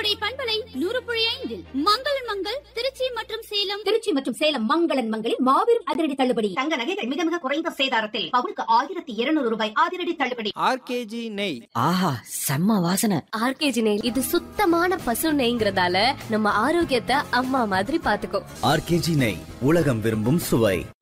கோடை பண்பலை 100.5 மங்களன் மங்கள் திருச்சி மற்றும் சேலம் மங்களன் மங்களில் மாபெரும் அதிரடி தள்ளுபடி. தங்க நகைகள் மிக மிக குறைந்த சேதாரத்தில் பவுனுக்கு 1200 ரூபாய் அதிரடி தள்ளுபடி. ஆர்கேஜி நெய். ஆஹா, செம்ம வாசனை. ஆர்கேஜி நெய் இது சுத்தமான பசு நெய்ங்கிறதால நம்ம ஆரோக்கியத்தை அம்மா மாதிரி பாத்துக்கோ. ஆர்கேஜி நெய், உலகம் விரும்பும் சுவை.